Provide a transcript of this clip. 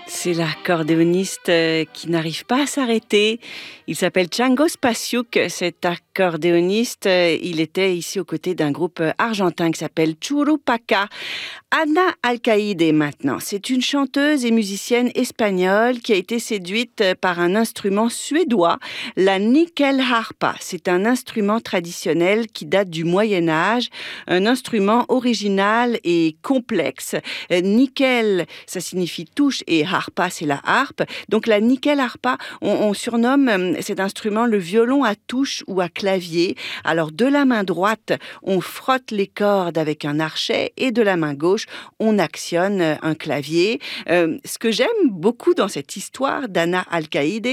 C'est l'accordéoniste qui n'arrive pas à s'arrêter. Il s'appelle Django Spasiuk, cet accordéoniste. Il était ici aux côtés d'un groupe argentin qui s'appelle Churupaca. Ana Alcaide maintenant. C'est une chanteuse et musicienne espagnole qui a été séduite par un instrument suédois, la nyckelharpa. C'est un instrument traditionnel qui date du Moyen-Âge, un instrument original et complexe. Nickel, ça signifie touche et harpa, c'est la harpe. Donc la nyckelharpa, on surnomme cet instrument le violon à touche ou à clavier. Alors de la main droite, on frotte les cordes avec un archet et de la main gauche, on actionne un clavier. Ce que j'aime beaucoup dans cette histoire d'Ana Alcaide,